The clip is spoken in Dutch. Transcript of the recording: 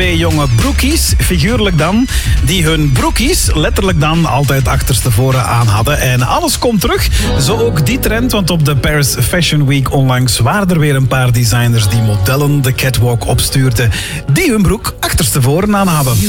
twee jonge broekies, figuurlijk dan, die hun broekies letterlijk dan altijd achterstevoren aan hadden. En alles komt terug, zo ook die trend, want op de Paris Fashion Week onlangs waren er weer een paar designers die modellen de catwalk opstuurden die hun broek achterstevoren aan hadden.